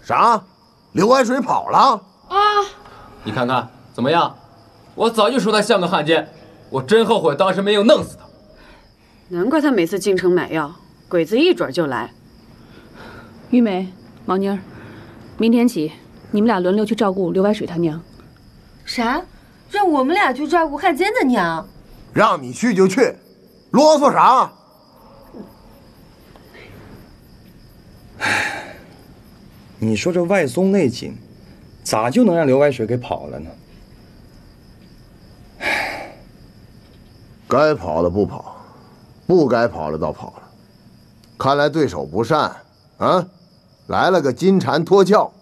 啥？刘万水跑了？ 啊！你看看怎么样？我早就说他像个汉奸，我真后悔当时没有弄死他。 难怪他每次进城买药，鬼子一准就来。 玉梅、毛妮儿，明天起你们俩轮流去照顾刘白水他娘。 啥？让我们俩去照顾汉奸的娘？ 让你去就去，啰嗦啥？ 你说这外松内紧，咋就能让刘白水给跑了呢？ 该跑的不跑，不该跑的倒跑了。看来对手不善啊，来了个金蝉脱壳。